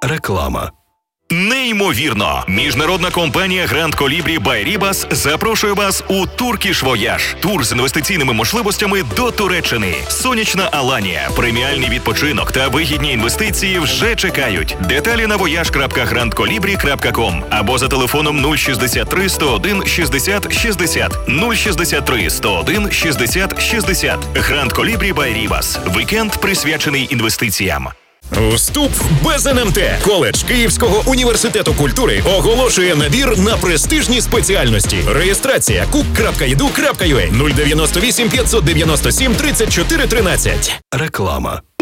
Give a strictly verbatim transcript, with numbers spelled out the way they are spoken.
Реклама. Неймовірно! Міжнародна компанія Grand Colibri by Ribas запрошує вас у Turkish Voyage. Тур з інвестиційними можливостями до Туреччини. Сонячна Аланія, преміальний відпочинок та вигідні інвестиції вже чекають. Деталі на voyage крапка гранд колібрі крапка ком або за телефоном нуль шістдесят три сто один шістдесят шістдесят, нуль шістдесят три сто один шістдесят шістдесят. Grand Colibri by Ribas. Вікенд присвячений інвестиціям. Вступ без ен ем те. Коледж Київського університету культури оголошує набір на престижні спеціальності. Реєстрація кук крапка і ді ю крапка ю а нуль дев'яносто вісім п'ятсот дев'яносто сім тридцять чотири тринадцять. Реклама.